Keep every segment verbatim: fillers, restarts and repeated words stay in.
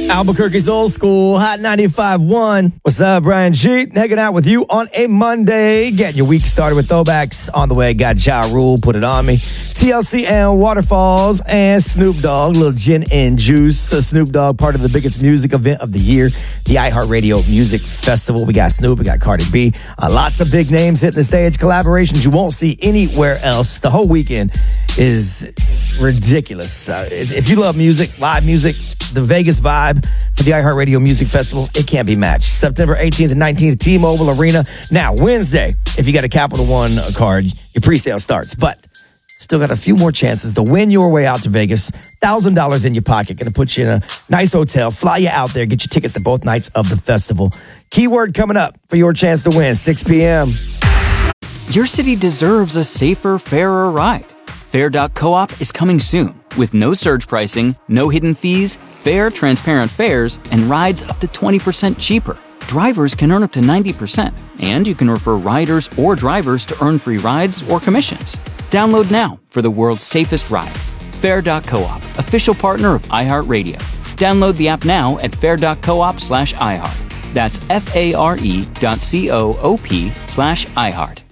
Albuquerque's old school, Hot ninety-five point one. What's up, Brian G? Hanging out with you on a Monday. Getting your week started with throwbacks. On the way, got Ja Rule, Put It On Me. T L C and Waterfalls and Snoop Dogg, little gin and juice. So Snoop Dogg, part of the biggest music event of the year, the iHeartRadio Music Festival. We got Snoop, we got Cardi B. Uh, lots of big names hitting the stage, collaborations you won't see anywhere else. The whole weekend is ridiculous. Uh, if, if you love music, live music, the Vegas vibe for the iHeartRadio Music Festival, it can't be matched. September eighteenth and nineteenth, T-Mobile Arena. Now, Wednesday, if you got a Capital One card, your pre-sale starts. But still got a few more chances to win your way out to Vegas. one thousand dollars in your pocket. Going to put you in a nice hotel, fly you out there, get you tickets to both nights of the festival. Keyword coming up for your chance to win, six p.m. Your city deserves a safer, fairer ride. Fair dot coop is coming soon with no surge pricing, no hidden fees, fair, transparent fares, and rides up to twenty percent cheaper. Drivers can earn up to ninety percent, and you can refer riders or drivers to earn free rides or commissions. Download now for the world's safest ride. Fair dot coop, official partner of iHeartRadio. Download the app now at fair dot coop slash iHeart. That's F-A-R-E dot C-O-O-P slash iHeart.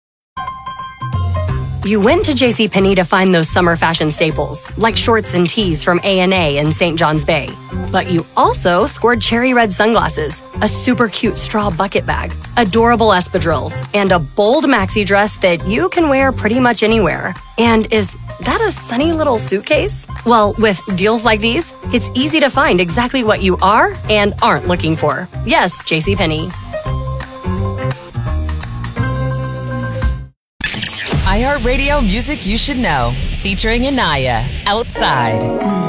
You went to JCPenney to find those summer fashion staples, like shorts and tees from A and A in Saint John's Bay. But you also scored cherry red sunglasses, a super cute straw bucket bag, adorable espadrilles, and a bold maxi dress that you can wear pretty much anywhere. And is that a sunny little suitcase? Well, with deals like these, it's easy to find exactly what you are and aren't looking for. Yes, JCPenney. iHeartRadio Music You Should Know, featuring Anaya, Outside.